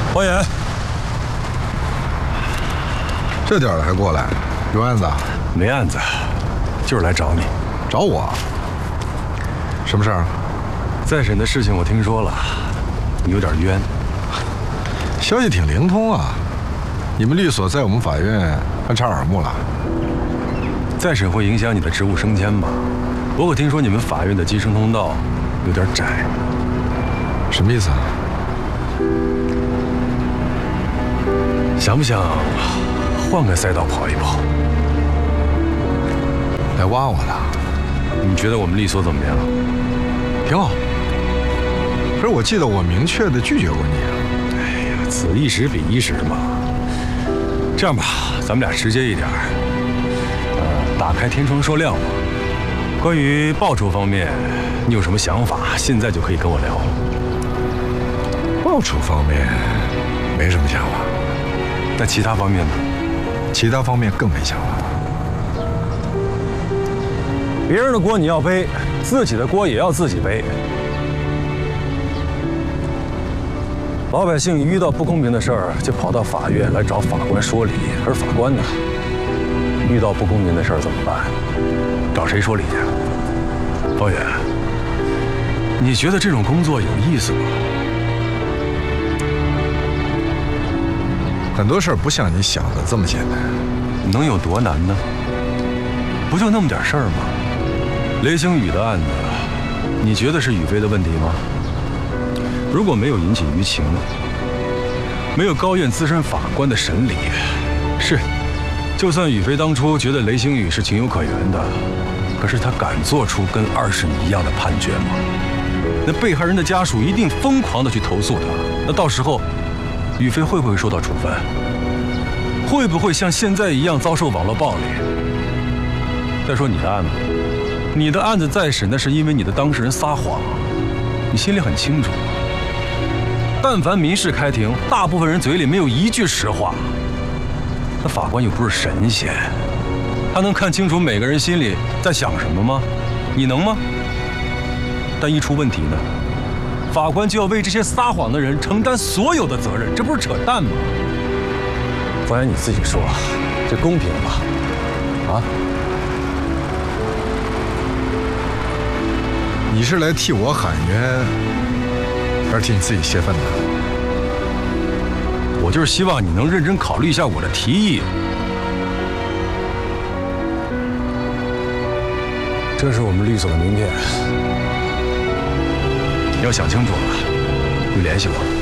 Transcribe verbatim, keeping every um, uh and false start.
王远， 这点了还过来？有案子啊？ 没案子，就是来找你。 找我？什么事儿？ 再审的事情我听说了，你有点冤。 消息挺灵通啊！你们律所在我们法院还插耳目了？ 再审会影响你的职务升迁吗？我可听说你们法院的晋升通道有点窄。 什么意思啊？ 想不想换个赛道跑一跑？ 来挖我的？ 你觉得我们律所怎么样？ 挺好。可是我记得我明确的拒绝过你啊。 哎呀，此一时彼一时嘛。这样吧，咱们俩直接一点，呃，打开天窗说亮嘛。关于报酬方面，你有什么想法？现在就可以跟我聊。 报酬方面没什么想法， 那其他方面呢？ 其他方面更没想法。 别人的锅你要背，自己的锅也要自己背。老百姓一遇到不公平的事儿，就跑到法院来找法官说理。可是法官呢，遇到不公平的事儿怎么办？找谁说理去？方远，你觉得这种工作有意思吗？ 很多事儿不像你想的这么简单。 能有多难呢？不就那么点事儿吗？雷星宇的案子，你觉得是宇飞的问题吗？如果没有引起舆情，没有高院资深法官的审理，是，就算宇飞当初觉得雷星宇是情有可原的，可是他敢做出跟二审一样的判决吗？那被害人的家属一定疯狂的去投诉他，那到时候，宇飞会不会受到处分？会不会像现在一样遭受网络暴力？再说你的案子，你的案子再审，那是因为你的当事人撒谎，你心里很清楚。但凡民事开庭，大部分人嘴里没有一句实话。那法官又不是神仙，他能看清楚每个人心里在想什么吗？你能吗？但一出问题呢，法官就要为这些撒谎的人承担所有的责任，这不是扯淡吗？方圆，你自己说，这公平吗？啊？ 你是来替我喊冤，还是替你自己泄愤的？ 我就是希望你能认真考虑一下我的提议。这是我们律所的名片，你要想清楚了，就联系我。